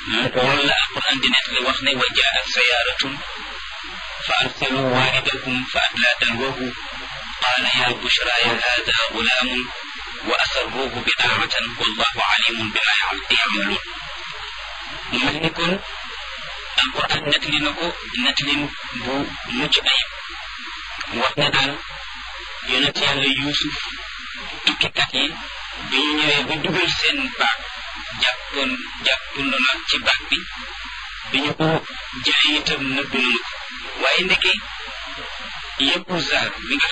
loolu la alquran di nekk li wax ne wa jaat sayaaratun fa arsalu waaridahum fa adla dalwahu qaala ya bushraya hada gulaamun wa asarruhu bidaatan wallahu alimun bima yamaluun mu mel ni kon alquran nettali na ko nettalin bu mucc ayib wax ne daal yonent yàlla yuusuf tukkikat yi bi ñu ñëwee ba dugal seen baag jàppandoo na ci baag bi ñu ko jëlee itam nëbb nañu ko waaye ndeke yëpp zaar bi nga